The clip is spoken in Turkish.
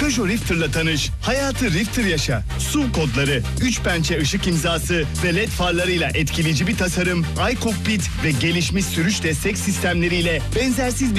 Peugeot Rifter'la tanış. Hayatı Rifter yaşa. Su kodları, 3 pençe ışık imzası ve led farlarıyla etkileyici bir tasarım, iCockpit ve gelişmiş sürüş destek sistemleriyle benzersiz bir